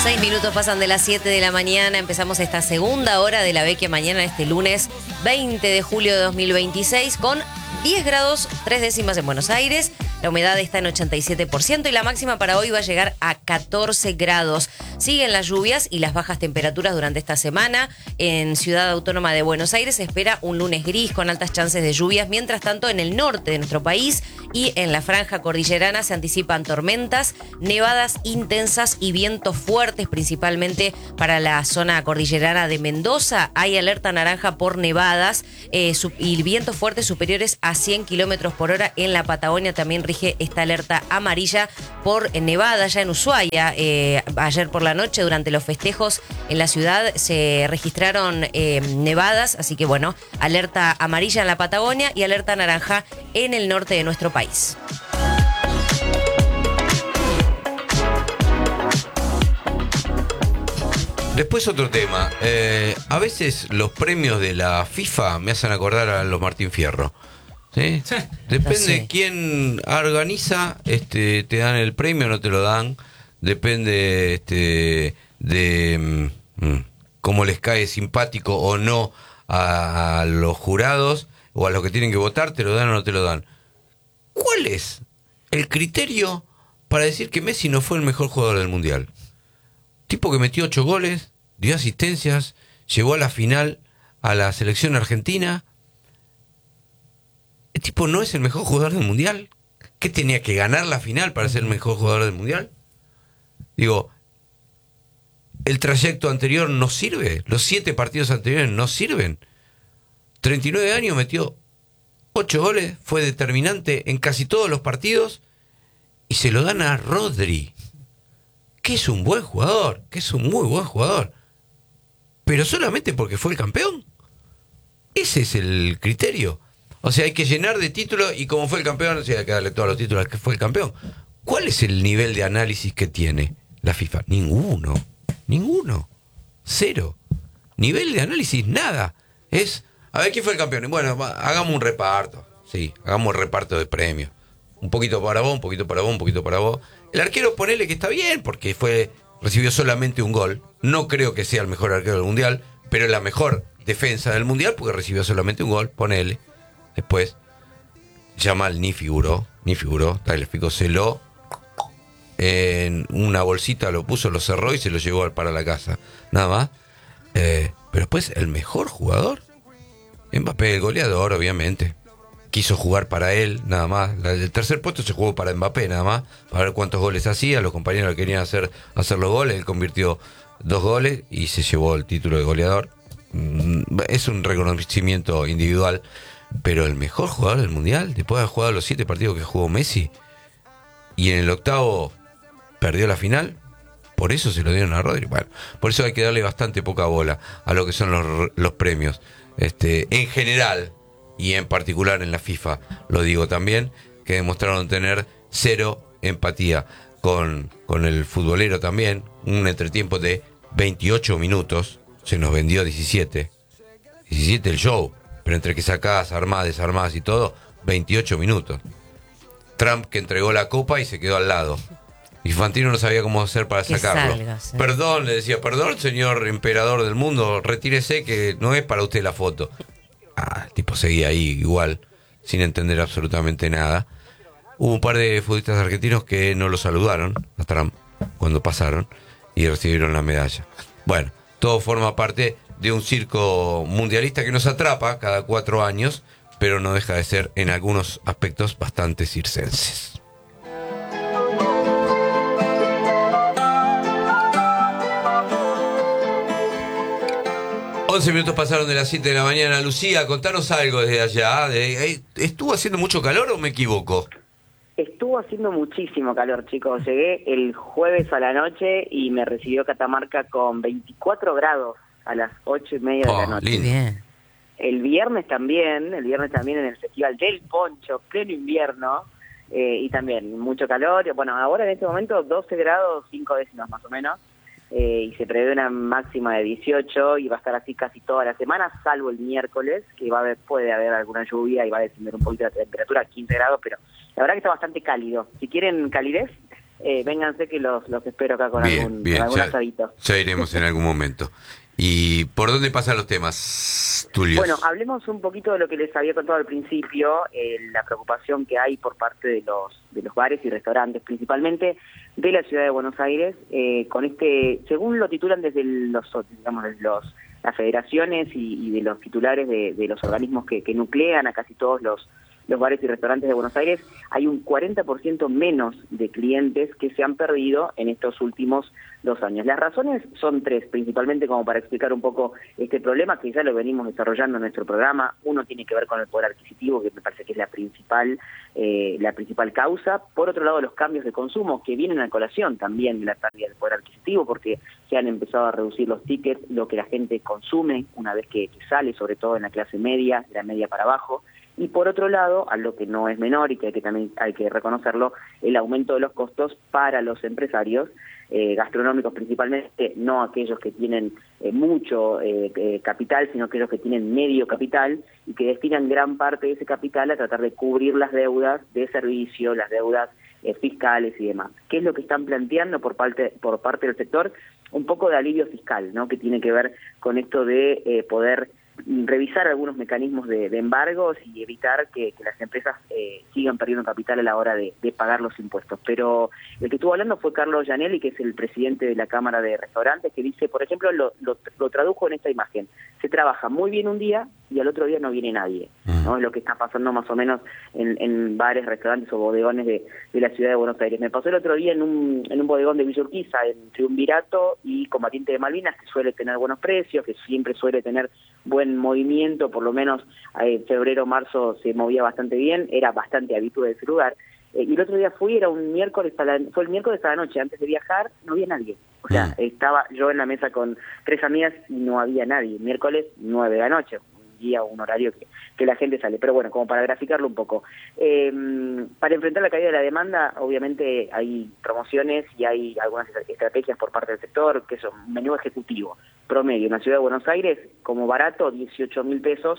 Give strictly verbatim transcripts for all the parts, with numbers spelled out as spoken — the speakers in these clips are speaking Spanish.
Seis minutos pasan de las siete de la mañana. Empezamos esta segunda hora de la Vecchia Mañana este lunes veinte de julio de dos mil veintiséis con diez grados, tres décimas en Buenos Aires. La humedad está en ochenta y siete por ciento y la máxima para hoy va a llegar a catorce grados. Siguen las lluvias y las bajas temperaturas durante esta semana. En Ciudad Autónoma de Buenos Aires se espera un lunes gris con altas chances de lluvias. Mientras tanto, en el norte de nuestro país y en la franja cordillerana se anticipan tormentas, nevadas intensas y vientos fuertes, principalmente para la zona cordillerana de Mendoza. Hay alerta naranja por nevadas eh, y vientos fuertes superiores a cien kilómetros por hora. En la Patagonia también rige esta alerta amarilla por nevada ya en Ushuaia. Eh, ayer por la noche, durante los festejos en la ciudad, se registraron eh, nevadas, así que bueno, alerta amarilla en la Patagonia y alerta naranja en el norte de nuestro país. Después otro tema. Eh, a veces los premios de la FIFA me hacen acordar a los Martín Fierro. ¿Sí? Sí. Depende sí. de quién organiza, este, te dan el premio o no te lo dan. Depende este, de mm, cómo les cae simpático o no a, a los jurados o a los que tienen que votar, te lo dan o no te lo dan. ¿Cuál es el criterio para decir que Messi no fue el mejor jugador del Mundial? Tipo que metió ocho goles, dio asistencias, llegó a la final a la selección argentina. ¿El tipo no es el mejor jugador del Mundial? ¿Qué tenía que ganar la final para ser el mejor jugador del Mundial? Digo, ¿el trayecto anterior no sirve? ¿Los siete partidos anteriores no sirven? treinta y nueve años, metió ocho goles, fue determinante en casi todos los partidos y se lo dan a Rodri, que es un buen jugador, que es un muy buen jugador, pero solamente porque fue el campeón. Ese es el criterio. O sea, hay que llenar de títulos y como fue el campeón, o sea, hay que darle todos los títulos al que fue el campeón. ¿Cuál es el nivel de análisis que tiene la FIFA? Ninguno. Ninguno. Cero. Nivel de análisis, nada. Es, a ver, ¿quién fue el campeón? Bueno, hagamos un reparto. Sí, hagamos un reparto de premios. Un poquito para vos, un poquito para vos, un poquito para vos. El arquero, ponele que está bien, porque fue recibió solamente un gol. No creo que sea el mejor arquero del Mundial, pero es la mejor defensa del Mundial porque recibió solamente un gol, ponele. Después, Yamal ni figuró, ni figuró, Tagliafico se lo en una bolsita lo puso, lo cerró y se lo llevó para la casa, nada más. Eh, pero después, el mejor jugador, Mbappé, el goleador, obviamente. Quiso jugar para él, nada más. El tercer puesto se jugó para Mbappé, nada más, para ver cuántos goles hacía. Los compañeros le querían hacer, hacer los goles, él convirtió dos goles y se llevó el título de goleador. Es un reconocimiento individual. Pero el mejor jugador del Mundial, después de haber jugado los siete partidos que jugó Messi, y en el octavo perdió la final, por eso se lo dieron a Rodri. Bueno, por eso hay que darle bastante poca bola a lo que son los, los premios. Este, en general, y en particular en la FIFA, lo digo también, que demostraron tener cero empatía con, con el futbolero también. Un entretiempo de veintiocho minutos, se nos vendió diecisiete. diecisiete el show. Pero entre que sacás, armás, desarmás y todo, veintiocho minutos. Trump que entregó la copa y se quedó al lado. Infantino no sabía cómo hacer para que sacarlo. Salga, sí. Perdón, le decía, perdón, señor emperador del mundo, retírese que no es para usted la foto. Ah, el tipo seguía ahí igual, sin entender absolutamente nada. Hubo un par de futbolistas argentinos que no lo saludaron a Trump cuando pasaron y recibieron la medalla. Bueno, todo forma parte de un circo mundialista que nos atrapa cada cuatro años, pero no deja de ser en algunos aspectos bastante circenses. once minutos pasaron de las siete de la mañana. Lucía, contanos algo desde allá. ¿Estuvo haciendo mucho calor o me equivoco? Estuvo haciendo muchísimo calor, chicos. Llegué el jueves a la noche y me recibió Catamarca con veinticuatro grados a las ocho y media Oh, de la noche. lindo. Bien. El viernes también, el viernes también en el Festival del Poncho, pleno invierno, eh, y también mucho calor. Bueno, ahora en este momento doce grados, cinco décimas más o menos, eh, y se prevé una máxima de dieciocho y va a estar así casi toda la semana, salvo el miércoles, que va a haber, puede haber alguna lluvia y va a descender un poquito la temperatura a quince grados, pero la verdad que está bastante cálido. Si quieren calidez, eh, vénganse que los, los espero acá con bien, algún, bien, con algún ya, asadito. ya iremos en algún momento. ¿Y por dónde pasan los temas, Tulio? Bueno, hablemos un poquito de lo que les había contado al principio, eh, la preocupación que hay por parte de los de los bares y restaurantes, principalmente de la ciudad de Buenos Aires, eh, con este, según lo titulan desde los, digamos, desde los las federaciones y, y de los titulares de, de los organismos que, que nuclean a casi todos los los bares y restaurantes de Buenos Aires, hay un cuarenta por ciento menos de clientes que se han perdido en estos últimos dos años. Las razones son tres, principalmente como para explicar un poco este problema, que ya lo venimos desarrollando en nuestro programa. Uno tiene que ver con el poder adquisitivo, que me parece que es la principal, eh, la principal causa. Por otro lado, los cambios de consumo, que vienen a colación también de la pérdida del poder adquisitivo, porque se han empezado a reducir los tickets, lo que la gente consume una vez que, que sale, sobre todo en la clase media, de la media para abajo. Y por otro lado, a lo que no es menor y que, hay que también hay que reconocerlo, el aumento de los costos para los empresarios eh, gastronómicos principalmente, no aquellos que tienen eh, mucho eh, eh, capital, sino aquellos que tienen medio capital y que destinan gran parte de ese capital a tratar de cubrir las deudas de servicio, las deudas eh, fiscales y demás. ¿Qué es lo que están planteando por parte, por parte del sector? Un poco de alivio fiscal, ¿no? Que tiene que ver con esto de eh, poder revisar algunos mecanismos de, de embargos y evitar que, que las empresas eh, sigan perdiendo capital a la hora de, de pagar los impuestos. Pero el que estuvo hablando fue Carlos Gianelli, que es el presidente de la Cámara de Restaurantes, que dice, por ejemplo, lo, lo, lo tradujo en esta imagen: se trabaja muy bien un día y al otro día no viene nadie, ¿no? Es lo que está pasando más o menos en, en bares, restaurantes o bodegones de, de la ciudad de Buenos Aires. Me pasó el otro día en un, en un bodegón de Villa Urquiza, en Triunvirato y Combatiente de Malvinas, que suele tener buenos precios, que siempre suele tener buen movimiento, por lo menos en eh, febrero, marzo se movía bastante bien, era bastante habitual de ese lugar. Eh, y el otro día fui, era un miércoles, a la, fue el miércoles a la noche, antes de viajar, no había nadie. O sea, mm. estaba yo en la mesa con tres amigas y no había nadie. Miércoles, nueve de la noche, un día, un horario que, que la gente sale. Pero bueno, como para graficarlo un poco. Eh, para enfrentar la caída de la demanda, obviamente hay promociones y hay algunas estrategias por parte del sector, que son menú ejecutivo promedio en la ciudad de Buenos Aires, como barato, dieciocho mil pesos,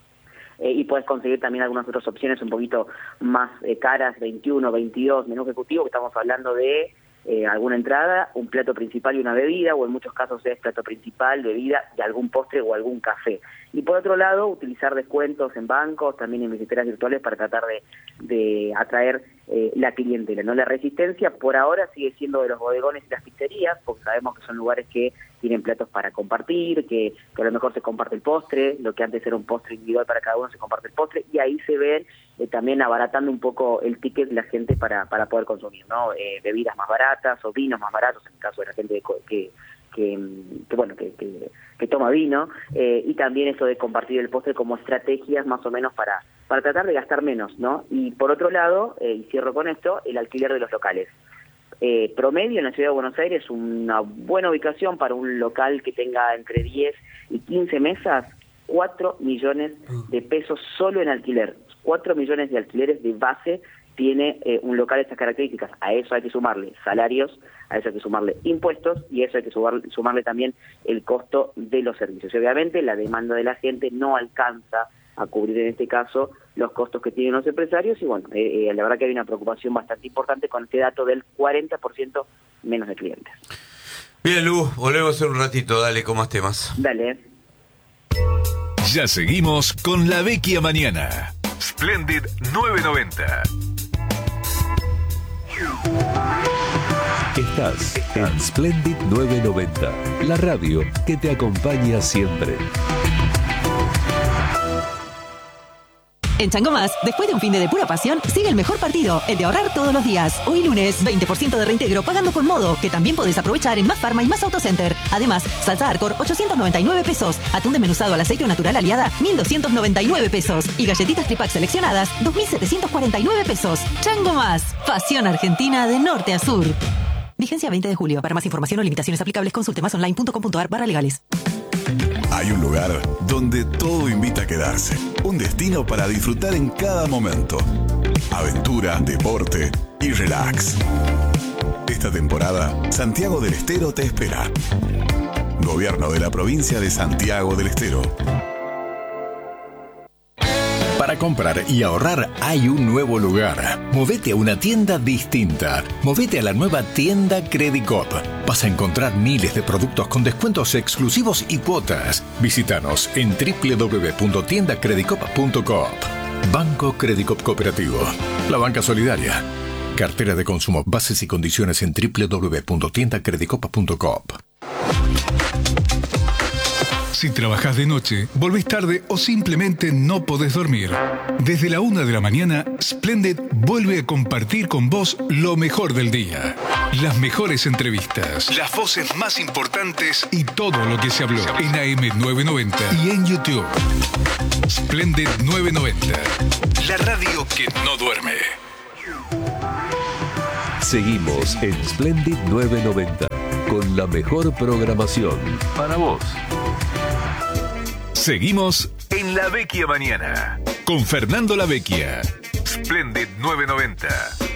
eh, y puedes conseguir también algunas otras opciones un poquito más eh, caras, veintiuno, veintidós, menú ejecutivo, que estamos hablando de eh, alguna entrada, un plato principal y una bebida, o en muchos casos es plato principal, bebida y algún postre o algún café. Y por otro lado, utilizar descuentos en bancos, también en billeteras virtuales para tratar de, de atraer eh, la clientela, ¿no? La resistencia por ahora sigue siendo de los bodegones y las pizzerías, porque sabemos que son lugares que tienen platos para compartir, que, que a lo mejor se comparte el postre, lo que antes era un postre individual para cada uno, se comparte el postre, y ahí se ven eh, también abaratando un poco el ticket de la gente para, para poder consumir, ¿no? Eh, bebidas más baratas o vinos más baratos, en el caso de la gente que... que Que, que bueno que, que, que toma vino, eh, y también eso de compartir el postre como estrategias más o menos para, para tratar de gastar menos, ¿no? Y por otro lado, eh, y cierro con esto, el alquiler de los locales. Eh, promedio en la ciudad de Buenos Aires, una buena ubicación para un local que tenga entre diez y quince mesas, cuatro millones de pesos solo en alquiler, cuatro millones de alquileres de base tiene eh, un local de estas características. A eso hay que sumarle salarios, a eso hay que sumarle impuestos y a eso hay que sumar, sumarle también el costo de los servicios. Y obviamente la demanda de la gente no alcanza a cubrir en este caso los costos que tienen los empresarios y bueno, eh, eh, la verdad que hay una preocupación bastante importante con este dato del cuarenta por ciento menos de clientes. Bien, Lu, volvemos en un ratito, dale con más temas. Dale. Ya seguimos con La Vecchia Mañana. Splendid novecientos noventa. Estás en Splendid novecientos noventa, la radio que te acompaña siempre. En Chango Más, después de un fin de, de pura pasión, sigue el mejor partido, el de ahorrar todos los días. Hoy lunes, veinte por ciento de reintegro pagando con Modo, que también podés aprovechar en Más Farma y Más Autocenter. Además, salsa Arcor, ochocientos noventa y nueve pesos. Atún desmenuzado al aceite natural Aliada, mil doscientos noventa y nueve pesos. Y galletitas Tripac seleccionadas, dos mil setecientos cuarenta y nueve pesos. Chango Más, pasión argentina de norte a sur. Vigencia veinte de julio. Para más información o limitaciones aplicables, consulte masonline punto com punto a r barra legales. Hay un lugar donde todo invita a quedarse. Un destino para disfrutar en cada momento. Aventura, deporte y relax. Esta temporada, Santiago del Estero te espera. Gobierno de la provincia de Santiago del Estero. Para Para comprar y ahorrar hay un nuevo lugar. Movete a una tienda distinta. Movete a la nueva tienda Credicop. Vas a encontrar miles de productos con descuentos exclusivos y cuotas. Visítanos en doble u doble u doble u punto tienda credicop punto coop. Banco Credicop Cooperativo. La banca solidaria. Cartera de consumo. Bases y condiciones en doble u doble u doble u punto tienda credicop punto coop. Si trabajás de noche, volvés tarde o simplemente no podés dormir, desde la una de la mañana, Splendid vuelve a compartir con vos lo mejor del día. Las mejores entrevistas, las voces más importantes y todo lo que se habló en A M novecientos noventa y en YouTube. Splendid novecientos noventa, la radio que no duerme. Seguimos en Splendid novecientos noventa con la mejor programación para vos. Seguimos en La Vecchia Mañana con Fernando La Vecchia. Splendid novecientos noventa.